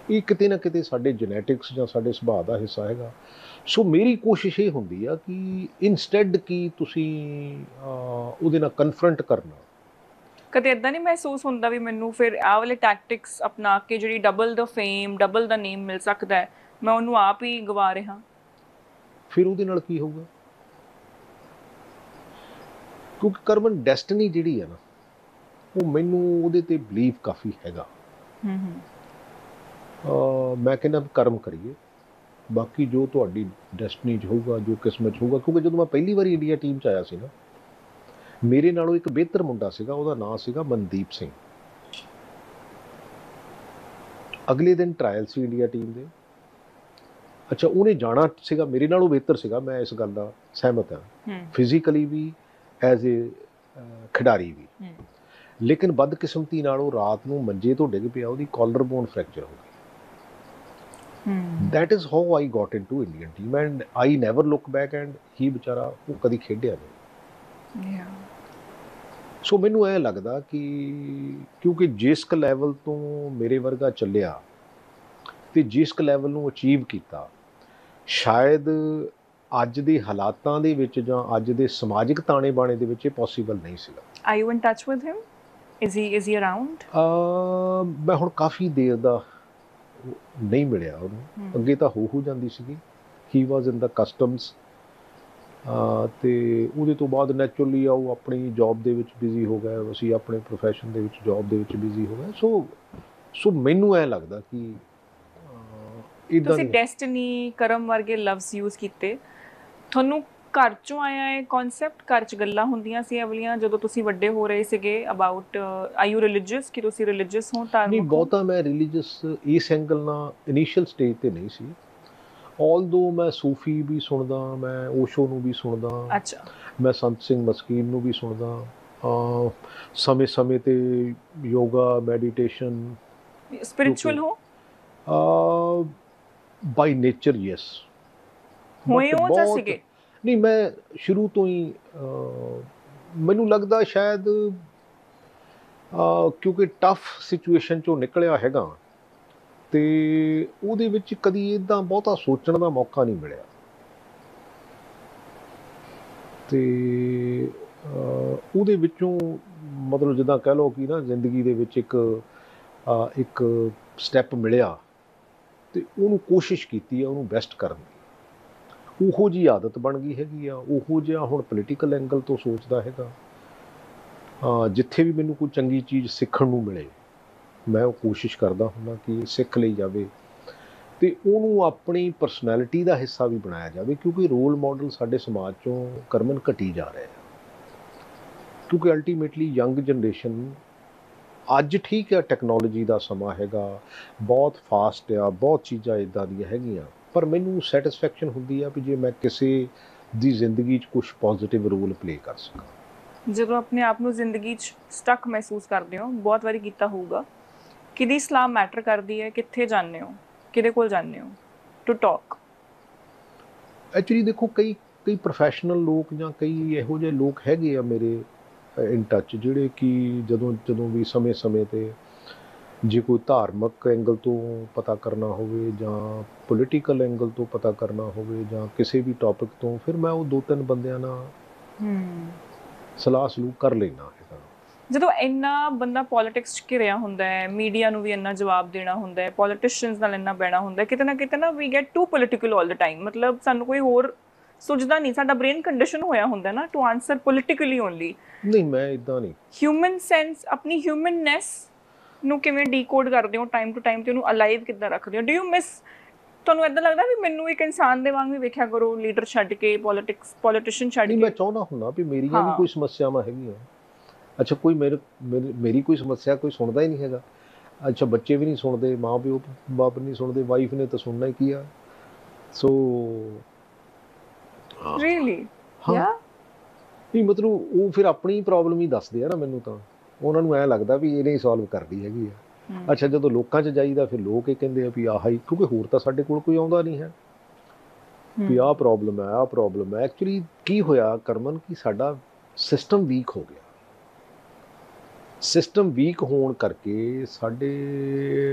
ਇਹ ਕਿਤੇ ਨਾ ਕਿਤੇ ਸਾਡੇ ਜੈਨੇਟਿਕਸ ਜਾਂ ਸਾਡੇ ਸੁਭਾਅ ਦਾ ਹਿੱਸਾ ਹੈਗਾ। ਸੋ ਮੇਰੀ ਕੋਸ਼ਿਸ਼ ਇਹ ਹੁੰਦੀ ਆ ਕਿ ਇਨਸਟੈਡ ਕਿ ਤੁਸੀਂ ਉਹਦੇ ਨਾਲ ਕਨਫਰੰਟ ਕਰਨਾ। ਕਦੇ ਇਦਾਂ ਨਹੀਂ ਮਹਿਸੂਸ ਹੁੰਦਾ ਵੀ ਮੈਨੂੰ ਫਿਰ ਆਹ ਵਾਲੇ ਟੈਕਟਿਕਸ ਅਪਣਾ ਕੇ ਜਿਹੜੀ ਡਬਲ ਦਾ ਫੇਮ ਡਬਲ ਦਾ ਨੇਮ ਮਿਲ ਸਕਦਾ ਹੈ, ਮੈਂ ਉਹਨੂੰ ਆਪ ਹੀ ਗਵਾ ਰਿਹਾ? ਫਿਰ ਉਹਦੇ ਨਾਲ ਕੀ ਹੋਊਗਾ? ਕਿਉਂਕਿ ਕਰਮਨ ਡੈਸਟਨੀ ਜਿਹੜੀ ਹੈ ਨਾ, ਉਹ ਮੈਨੂੰ ਉਹਦੇ ਤੇ ਬਲੀਵ ਕਾਫੀ ਹੈਗਾ। ਮੈਂ ਕਹਿੰਦਾ ਕਰਮ ਕਰੀਏ, ਬਾਕੀ ਜੋ ਤੁਹਾਡੀ ਡੈਸਟਨੀ 'ਚ ਹੋਊਗਾ, ਜੋ ਕਿਸਮਤ 'ਚ ਹੋਊਗਾ। ਕਿਉਂਕਿ ਜਦੋਂ ਮੈਂ ਪਹਿਲੀ ਵਾਰੀ ਇੰਡੀਆ ਟੀਮ 'ਚ ਆਇਆ ਸੀ ਨਾ, ਮੇਰੇ ਨਾਲੋਂ ਇੱਕ ਬਿਹਤਰ ਮੁੰਡਾ ਸੀਗਾ, ਉਹਦਾ ਨਾਂ ਸੀਗਾ ਮਨਦੀਪ ਸਿੰਘ। ਅਗਲੇ ਦਿਨ ਟਰਾਇਲ ਸੀ ਇੰਡੀਆ ਟੀਮ ਦੇ। ਅੱਛਾ, ਉਹਨੇ ਜਾਣਾ ਸੀਗਾ, ਮੇਰੇ ਨਾਲੋਂ ਬਿਹਤਰ ਸੀਗਾ, ਮੈਂ ਇਸ ਗੱਲ ਦਾ ਸਹਿਮਤ ਹਾਂ, ਫਿਜ਼ੀਕਲੀ ਵੀ ਐਜ਼ ਏ ਖਿਡਾਰੀ ਵੀ। ਲੇਕਿਨ ਬਦਕਿਸਮਤੀ ਨਾਲ ਉਹ ਰਾਤ ਨੂੰ ਮੰਜੇ ਤੋਂ ਡਿੱਗ ਪਿਆ, ਉਹਦੀ ਕਾਲਰ ਬੋਨ ਫ੍ਰੈਕਚਰ ਹੋ ਗਈ। That is how I got into Indian team and I never look back and he ਵਿਚਾਰਾ ਉਹ ਕਦੀ ਖੇਡਿਆ ਨਹੀਂ। ਸੋ ਮੈਨੂੰ ਇਹ ਲੱਗਦਾ ਕਿ ਕਿਉਂਕਿ ਜਿਸ ਲੈਵਲ ਤੋਂ ਮੇਰੇ ਵਰਗਾ ਚੱਲਿਆ ਤੇ ਜਿਸ ਲੈਵਲ ਨੂੰ ਅਚੀਵ ਕੀਤਾ, ਸ਼ਾਇਦ ਅੱਜ ਦੇ ਹਾਲਾਤਾਂ ਦੇ ਵਿੱਚ ਜਾਂ ਅੱਜ ਦੇ ਸਮਾਜਿਕ ਤਾਣੇ ਬਾਣੇ ਦੇ ਵਿੱਚ ਇਹ ਪੋਸੀਬਲ ਨਹੀਂ ਸੀਗਾ। Are you in touch with him? Is he around? ਮੈਂ ਹੁਣ ਕਾਫੀ ਦੇਰ ਦਾ ਨਹੀਂ ਮਿਲਿਆ ਉਹਨੂੰ। ਅੱਗੇ ਤਾਂ ਹੋ ਜਾਂਦੀ ਸੀਗੀ। ਹੀ ਵਾਜ਼ ਇਨ ਦਾ ਕਸਟਮਸ ਅਤੇ ਉਹਦੇ ਤੋਂ ਬਾਅਦ ਨੈਚੁਰਲੀ ਉਹ ਆਪਣੀ ਜੌਬ ਦੇ ਵਿੱਚ ਬਿਜ਼ੀ ਹੋ ਗਏ, ਅਸੀਂ ਆਪਣੇ ਪ੍ਰੋਫੈਸ਼ਨ ਦੇ ਵਿੱਚ ਜੌਬ ਦੇ ਵਿੱਚ ਬਿਜ਼ੀ ਹੋ ਗਏ। ਸੋ ਮੈਨੂੰ ਇਹ ਲੱਗਦਾ ਕਿ ਤੁਸੀਂ ਡੈਸਟਨੀ, ਕਰਮ ਵਰਗੇ ਲਫ਼ਜ਼ ਯੂਜ਼ ਕੀਤੇ। ਤੁਹਾਨੂੰ ਘਰ ਚੋਂ ਆਇਆ ਹੈ ਕਨਸੈਪਟ? ਘਰ 'ਚ ਗੱਲਾਂ ਹੁੰਦੀਆਂ ਸੀ ਇਹ ਵਾਲੀਆਂ ਜਦੋਂ ਤੁਸੀਂ ਵੱਡੇ ਹੋ ਰਹੇ ਸੀਗੇ ਅਬਾਊਟ ਆਰ ਯੂ ਰਿਲੀਜੀਅਸ, ਕਿ ਤੁਸੀਂ ਰਿਲੀਜੀਅਸ ਹੋ? ਨਹੀਂ, ਬਹੁਤਾ ਮੈਂ ਰਿਲੀਜੀਅਸ ਇਸ ਐਂਗਲ ਨਾਲ ਇਨੀਸ਼ੀਅਲ ਸਟੇਜ 'ਤੇ ਨਹੀਂ ਸੀ। ਆਲਦੋ ਮੈਂ ਸੂਫੀ ਵੀ ਸੁਣਦਾ, ਮੈਂ ਓਸ਼ੋ ਨੂੰ ਵੀ ਸੁਣਦਾ। ਅੱਛਾ। ਮੈਂ ਸੰਤ ਸਿੰਘ ਮਸਕੀਨ ਨੂੰ ਵੀ ਸੁਣਦਾ। ਸਮੇਂ ਸਮੇਂ 'ਤੇ ਯੋਗਾ, ਮੈਡੀਟੇਸ਼ਨ। ਸਪਿਰਿਚੁਅਲ ਹੋ? By nature yes. ਹੋਏ ਹੋ ਜਾਂ ਸੀਗੇ? ਨਹੀਂ, ਮੈਂ ਸ਼ੁਰੂ ਤੋਂ ਹੀ ਮੈਨੂੰ ਲੱਗਦਾ ਸ਼ਾਇਦ ਕਿਉਂਕਿ ਟਫ ਸਿਚੁਏਸ਼ਨ 'ਚੋਂ ਨਿਕਲਿਆ ਹੈਗਾ ਅਤੇ ਉਹਦੇ ਵਿੱਚ ਕਦੀ ਇੱਦਾਂ ਬਹੁਤਾ ਸੋਚਣ ਦਾ ਮੌਕਾ ਨਹੀਂ ਮਿਲਿਆ। ਅਤੇ ਉਹਦੇ ਵਿੱਚੋਂ ਮਤਲਬ ਜਿੱਦਾਂ ਕਹਿ ਲਓ ਕਿ ਨਾ ਜ਼ਿੰਦਗੀ ਦੇ ਵਿੱਚ ਇੱਕ ਸਟੈਪ ਮਿਲਿਆ ਅਤੇ ਉਹਨੂੰ ਕੋਸ਼ਿਸ਼ ਕੀਤੀ ਆ ਉਹਨੂੰ ਬੈਸਟ ਕਰਨ ਦੀ। ਉਹੋ ਜਿਹੀ ਆਦਤ ਬਣ ਗਈ ਹੈਗੀ ਆ, ਉਹੋ ਜਿਹਾ ਹੁਣ ਪੋਲੀਟੀਕਲ ਐਂਗਲ ਤੋਂ ਸੋਚਦਾ ਹੈਗਾ। ਜਿੱਥੇ ਵੀ ਮੈਨੂੰ ਕੋਈ ਚੰਗੀ ਚੀਜ਼ ਸਿੱਖਣ ਨੂੰ ਮਿਲੇ, ਮੈਂ ਉਹ ਕੋਸ਼ਿਸ਼ ਕਰਦਾ ਹੁੰਦਾ ਕਿ ਸਿੱਖ ਲਈ ਜਾਵੇ ਅਤੇ ਉਹਨੂੰ ਆਪਣੀ ਪਰਸਨੈਲਿਟੀ ਦਾ ਹਿੱਸਾ ਵੀ ਬਣਾਇਆ ਜਾਵੇ। ਕਿਉਂਕਿ ਰੋਲ ਮਾਡਲ ਸਾਡੇ ਸਮਾਜ 'ਚੋਂ ਕਰਮਨ ਘਟੀ ਜਾ ਰਹੇ ਆ। ਕਿਉਂਕਿ ਅਲਟੀਮੇਟਲੀ ਯੰਗ ਜਨਰੇਸ਼ਨ ਅੱਜ ਠੀਕ ਆ, ਟੈਕਨੋਲੋਜੀ ਦਾ ਸਮਾਂ ਹੈਗਾ, ਬਹੁਤ ਫਾਸਟ ਆ, ਬਹੁਤ ਚੀਜ਼ਾਂ ਇੱਦਾਂ ਦੀਆਂ ਹੈਗੀਆਂ, ਪਰ ਮੈਨੂੰ ਸੈਟਿਸਫੈਕਸ਼ਨ ਹੁੰਦੀ ਆ ਵੀ ਜੇ ਮੈਂ ਕਿਸੇ ਦੀ ਜ਼ਿੰਦਗੀ 'ਚ ਕੁਛ ਪੋਜ਼ੀਟਿਵ ਰੋਲ ਪਲੇ ਕਰ ਸਕਾਂ। ਜਦੋਂ ਆਪਣੇ ਆਪ ਨੂੰ ਜ਼ਿੰਦਗੀ 'ਚ ਸਟਕ ਮਹਿਸੂਸ ਕਰਦੇ ਹੋ, ਬਹੁਤ ਵਾਰੀ ਕੀਤਾ ਹੋਊਗਾ, ਕਿਹਦੀ ਸਲਾਹ ਮੈਟਰ ਕਰਦੀ ਹੈ? ਕਿੱਥੇ ਜਾਂਦੇ ਹੋ, ਕਿਹਦੇ ਕੋਲ ਜਾਂਦੇ ਹੋ ਟੂ ਟਾਕ? ਐਕਚੁਅਲੀ ਦੇਖੋ, ਕਈ ਪ੍ਰੋਫੈਸ਼ਨਲ ਲੋਕ ਜਾਂ ਕਈ ਇਹੋ ਜਿਹੇ ਲੋਕ ਹੈਗੇ ਆ ਮੇਰੇ ਇਨ ਟੱਚ, ਜਿਹੜੇ ਕਿ ਜਦੋਂ ਵੀ ਸਮੇਂ 'ਤੇ ਜੇ ਕੋਈ ਧਾਰਮਿਕ ਐਂਗਲ ਤੋਂ ਪਤਾ ਕਰਨਾ ਹੋਵੇ ਜਾਂ ਪੋਲੀਟੀਕਲ ਐਂਗਲ ਤੋਂ ਪਤਾ ਕਰਨਾ ਹੋਵੇ ਜਾਂ ਕਿਸੇ ਵੀ ਟੌਪਿਕ ਤੋਂ, ਫਿਰ ਮੈਂ ਉਹ 2-3 ਬੰਦਿਆਂ ਨਾਲ ਸਲਾਹ ਸਲੂਹ ਕਰ ਲੈਣਾ ਹੈਗਾ। ਜਦੋਂ ਇੰਨਾ ਬੰਦਾ ਪੋਲੀਟਿਕਸ 'ਚ ਘਿਰਿਆ ਹੁੰਦਾ ਹੈ, ਮੀਡੀਆ ਨੂੰ ਵੀ ਇੰਨਾ ਜਵਾਬ ਦੇਣਾ ਹੁੰਦਾ ਹੈ, ਪੋਲੀਟੀਸ਼ੀਅਨਸ ਨਾਲ ਇੰਨਾ ਬਹਿਣਾ ਹੁੰਦਾ ਹੈ, ਕਿਤੇ ਨਾ we get to political all the time. ਮਤਲਬ ਸਾਨੂੰ ਕੋਈ ਹੋਰ ਸੁਝਦਾ ਨਹੀਂ, ਸਾਡਾ ਬ੍ਰੇਨ ਕੰਡੀਸ਼ਨ ਹੋਇਆ ਹੁੰਦਾ ਨਾ ਟੂ ਆਨਸਰ ਪੋਲੀਟੀਕਲੀ ਓਨਲੀ। ਨਹੀਂ, ਮੈਂ ਇੱਦਾਂ ਨਹੀਂ। ਹਿਊਮਨ ਸੈਂਸ, ਆਪਣੀ ਹਿਊਮਨਨੈਸ ਨੂੰ ਕਿਵੇਂ ਡੀਕੋਡ ਕਰਦੇ ਹੋ ਟਾਈਮ ਟੂ ਟਾਈਮ, ਤੇ ਉਹਨੂੰ ਅਲਾਈਵ ਕਿੱਦਾਂ ਰੱਖਦੇ ਹੋ? ਡੂ ਯੂ ਮਿਸ, ਤੁਹਾਨੂੰ ਇੱਦਾਂ ਲੱਗਦਾ ਵੀ ਮੈਨੂੰ ਇੱਕ ਇਨਸਾਨ ਦੇ ਵਾਂਗ ਵੀ ਵੇਖਿਆ ਕਰੋ, ਲੀਡਰ ਛੱਡ ਕੇ, ਪੋਲੀਟੀਸ਼ੀਅਨ ਛੱਡ ਕੇ? ਮੈਂ ਚਾਹੁੰਦਾ ਹੁੰਦਾ ਵੀ ਮੇਰੀਆਂ ਵੀ ਕੋਈ ਸਮੱਸਿਆਵਾਂ ਹੈਗੀਆਂ। ਅੱਛਾ, ਕੋਈ ਮੇਰੀ ਕੋਈ ਸਮੱਸਿਆ ਕੋਈ ਸੁਣਦਾ ਹੀ ਨਹੀਂ ਹੈਗਾ। ਅੱਛਾ, ਬੱਚੇ ਵੀ ਨਹੀਂ ਸੁਣਦੇ, ਮਾਂ ਪਿਓ ਬਾਪ ਨਹੀਂ ਸੁਣਦੇ, ਵਾਈਫ ਨੇ ਤਾਂ ਸੁਣਨਾ ਹੀ ਕੀ ਆ। ਸੋ ਰੀਅਲੀ? ਹਾਂ, ਨਹੀਂ ਮਤਲਬ ਉਹ ਫਿਰ ਆਪਣੀ ਪ੍ਰੋਬਲਮ ਹੀ ਦੱਸਦੇ ਆ ਨਾ ਮੈਨੂੰ, ਤਾਂ ਉਹਨਾਂ ਨੂੰ ਐਂ ਲੱਗਦਾ ਵੀ ਇਹਨੇ ਹੀ ਸੋਲਵ ਕਰਦੀ ਹੈਗੀ ਆ। ਅੱਛਾ, ਜਦੋਂ ਲੋਕਾਂ 'ਚ ਜਾਈਦਾ ਫਿਰ ਲੋਕ ਇਹ ਕਹਿੰਦੇ ਆ ਵੀ ਆਹ ਹੀ, ਕਿਉਂਕਿ ਹੋਰ ਤਾਂ ਸਾਡੇ ਕੋਲ ਕੋਈ ਆਉਂਦਾ ਨਹੀਂ ਹੈ ਵੀ ਆਹ ਪ੍ਰੋਬਲਮ ਹੈ, ਆਹ ਪ੍ਰੋਬਲਮ ਹੈ। ਐਕਚੁਅਲੀ ਕੀ ਹੋਇਆ ਕਰਮਨ, ਕਿ ਸਾਡਾ ਸਿਸਟਮ ਵੀਕ ਹੋ ਗਿਆ। ਸਿਸਟਮ ਵੀਕ ਹੋਣ ਕਰਕੇ ਸਾਡੇ